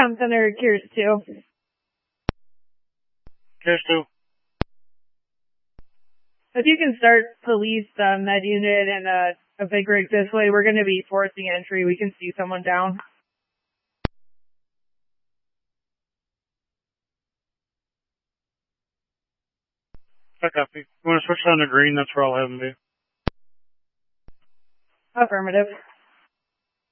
Com Center, Gears 2. Gears 2. If you can start police med unit and a big rig this way, we're going to be forcing entry. We can see someone down. I copy. You want to switch on to green? That's where I'll have them be. Affirmative.